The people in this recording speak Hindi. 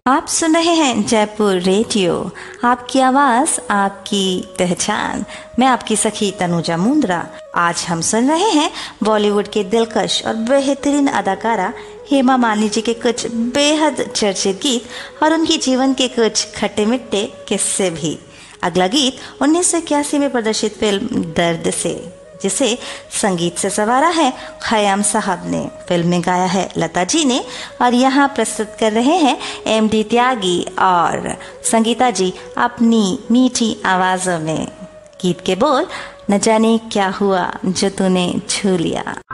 आप सुन रहे हैं जयपुर रेडियो, आपकी आवाज आपकी पहचान। मैं आपकी सखी तनुजा मुंद्रा। आज हम सुन रहे हैं बॉलीवुड के दिलकश और बेहतरीन अदाकारा हेमा मालिनी जी के कुछ बेहद चर्चित गीत और उनकी जीवन के कुछ खट्टे मिट्टे किस्से भी। अगला गीत 1981 में प्रदर्शित फिल्म दर्द से, जिसे संगीत से संवारा है खयाम साहब ने। फिल्म में गाया है लता जी ने और यहाँ प्रस्तुत कर रहे हैं एमडी त्यागी और संगीता जी अपनी मीठी आवाजों में। गीत के बोल, न जाने क्या हुआ जो तूने छू लिया।